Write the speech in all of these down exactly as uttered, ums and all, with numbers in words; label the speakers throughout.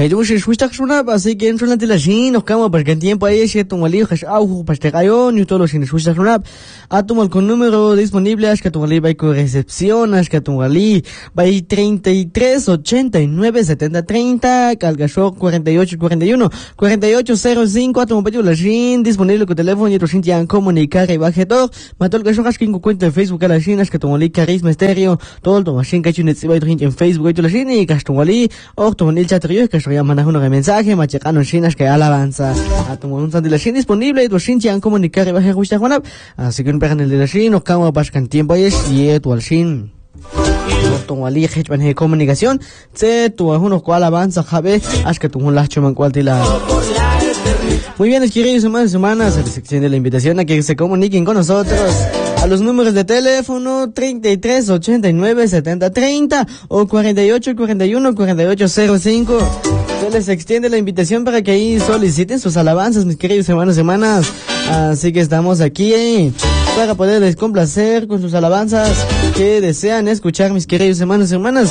Speaker 1: Kayushi Shwistak Shunab, así que entro en la shin, nos camo porque en tiempo ahí es que tu malí, hash auju, pastegayon, y todos los shin Shwistak Shunab, a tu mal con número disponible, ash que tu malí va con recepción, ash que tu malí va treinta y tres, ochenta y nueve, setenta, treinta, Calgashock cuarenta y ocho, cuarenta y uno, cuarenta y ocho, cero cinco, a tu mopello la shin, disponible con teléfono y otro shin tian comunicar y baje todo, mató el gashock ash que cuenta en Facebook a la shin, ash que tu malí carisma estéreo, todo el tomashin que chunet se va en Facebook y tu la shin, y que tu malí, o tu malí chatriyo, que ya mandas uno de mensaje, machacano chinas que alabanza. A tu un san de la shin disponible, y tu shin tian comunicar y baje justa Juanab. Así que un pegan el de la shin, nos camo pascan tiempo y es y tu al shin. Tu ali hechman de comunicación, se tu unos cual alabanza, jabe, haz que tu un lacho man cual tila. Muy bien, queridos hermanos y hermanas, se les extiende la invitación a que se comuniquen con nosotros a los números de teléfono treinta y tres, ochenta y nueve, setenta, treinta o cuarenta y ocho, cuarenta y uno, cuarenta y ocho, cero cinco. Se les extiende la invitación para que ahí soliciten sus alabanzas, mis queridos hermanos y hermanas. Así que estamos aquí eh, para poderles complacer con sus alabanzas que desean escuchar, mis queridos hermanos y hermanas.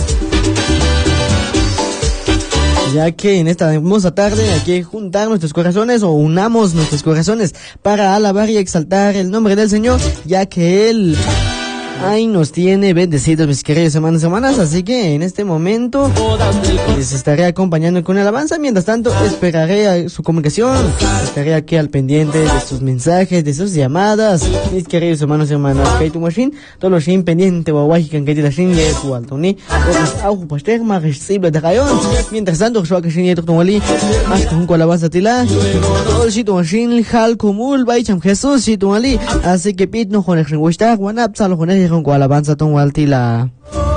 Speaker 1: Ya que en esta hermosa tarde hay que juntar nuestros corazones o unamos nuestros corazones para alabar y exaltar el nombre del Señor, ya que Él ay nos tiene bendecidos, mis queridos hermanos y hermanas. Así que en este momento les estaré acompañando con alabanza. Mientras tanto esperaré a su comunicación, estaré aquí al pendiente de sus mensajes, de sus llamadas, mis queridos hermanos y hermanas. Que tu machine, todos los shin pendiente wawahi kan que la shin de tu altoni o au poster más recible de rayón. Mientras tanto yo que shin y tu wali más con alabanza tila todo el sitio machine hal kumul baicham Jesús y tu wali. Así que pit no con el gusta wanap salo con con alabanza ton waltila.